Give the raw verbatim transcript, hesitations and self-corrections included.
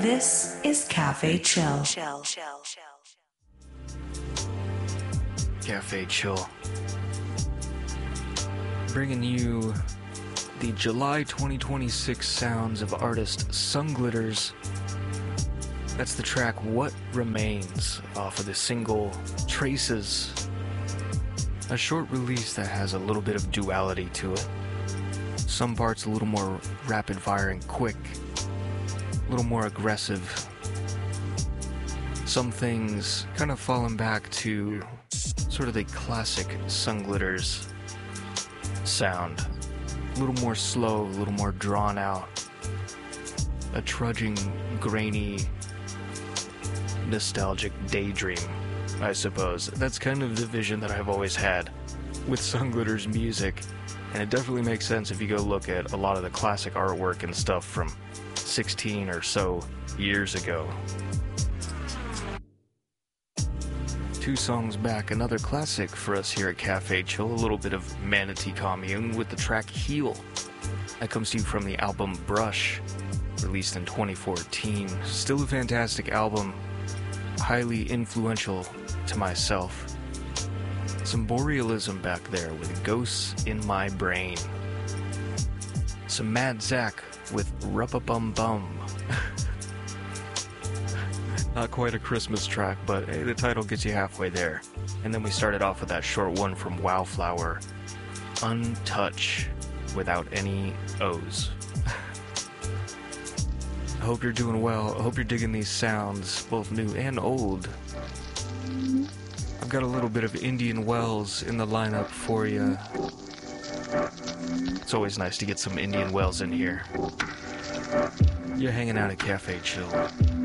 This is Cafe Chill. Cafe Chill. Bringing you the July twenty twenty-six sounds of artist Sunglitters. That's the track What Remains off of the single Traces. A short release that has a little bit of duality to it. Some parts a little more rapid fire and quick. A little more aggressive. Some things kind of falling back to sort of the classic Sunglitters sound. A little more slow, a little more drawn out. A trudging, grainy, nostalgic daydream, I suppose. That's kind of the vision that I've always had with Sunglitters music, and it definitely makes sense if you go look at a lot of the classic artwork and stuff from sixteen or so years ago. Two songs back, another classic for us here at Cafe Chill, a little bit of Manatee Commune with the track Heal. That comes to you from the album Brush, released in twenty fourteen. Still a fantastic album, highly influential to myself. Some Borealism back there with Ghosts in My Brain. Some Mad Zach with Rup-a-Bum-Bum. Not quite a Christmas track, but hey, the title gets you halfway there. And then we started off with that short one from Wildflower, Untouch, without any O's. I hope you're doing well. I hope you're digging these sounds, both new and old. I've got a little bit of Indian Wells in the lineup for you. It's always nice to get some Indian Wells in here. You're hanging out at Cafe Chill.